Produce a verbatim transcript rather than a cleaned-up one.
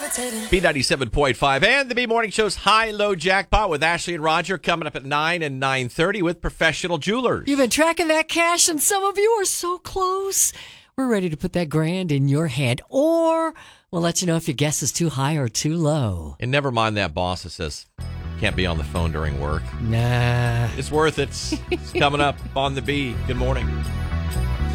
B ninety-seven point five and the B Morning Show's High-Low Jackpot with Ashley and Roger coming up at nine and nine thirty with Professional Jewelers. You've been tracking that cash, and some of you are so close. We're ready to put that grand in your hand, or we'll let you know if your guess is too high or too low. And never mind that boss that says, can't be on the phone during work. Nah. It's worth it. It's coming up on the B. Good morning.